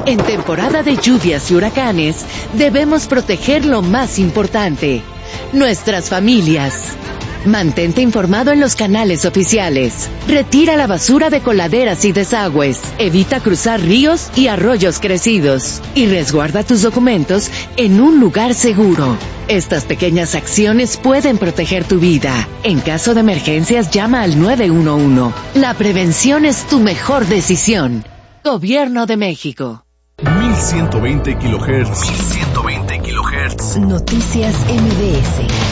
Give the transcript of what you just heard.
En temporada de lluvias y huracanes, debemos proteger lo más importante, nuestras familias. Mantente informado en los canales oficiales. Retira la basura de coladeras y desagües. Evita cruzar ríos y arroyos crecidos. Y resguarda tus documentos en un lugar seguro. Estas pequeñas acciones pueden proteger tu vida. En caso de emergencias, llama al 911. La prevención es tu mejor decisión. Gobierno de México. 1120 kHz. 1120 kHz. Noticias MBS.